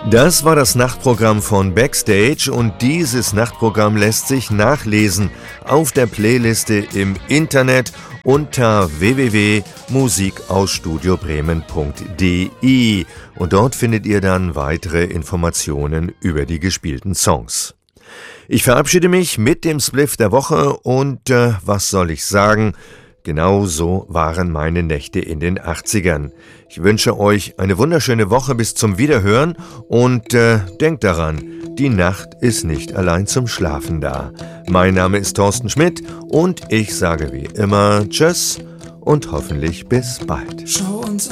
Das war das Nachtprogramm von Backstage und dieses Nachtprogramm lässt sich nachlesen auf der Playliste im Internet unter www.musikausstudiobremen.de und dort findet ihr dann weitere Informationen über die gespielten Songs. Ich verabschiede mich mit dem Spliff der Woche und was soll ich sagen? Genau so waren meine Nächte in den 80ern. Ich wünsche euch eine wunderschöne Woche bis zum Wiederhören und denkt daran, die Nacht ist nicht allein zum Schlafen da. Mein Name ist Thorsten Schmidt und ich sage wie immer Tschüss und hoffentlich bis bald.